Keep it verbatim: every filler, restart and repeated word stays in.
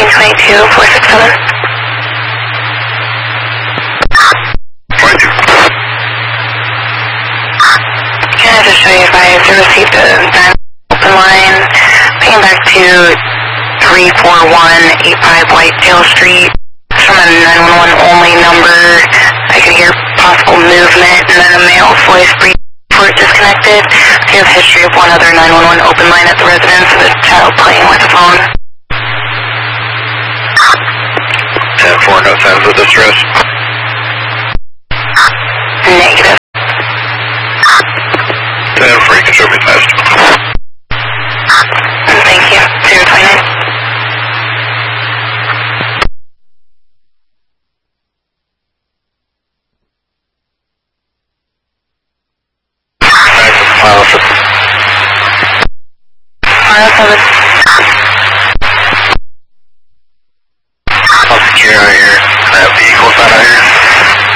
thirteen twenty-two, four six seven. twenty-two. Can I just show you if I have to receive the open line, paying back to three four one eight five Whitetail Street. It's from a nine one one only number. I could hear possible movement and then a male's voice brief before it disconnected. I have history of one other nine one one open line at the residence of a child playing with the phone. ten four, no signs of distress. Negative. ten four, you can show me fast. Thank you. zero twenty-nine. File seven. File seven. I'll secure